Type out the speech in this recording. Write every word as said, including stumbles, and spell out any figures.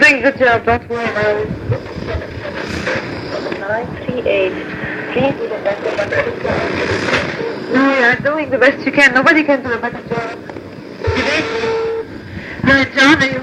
doing a good job, don't worry about it. nine three eight. Can you do the best of No, you're doing the best you can. Nobody can do a better job. Right, John,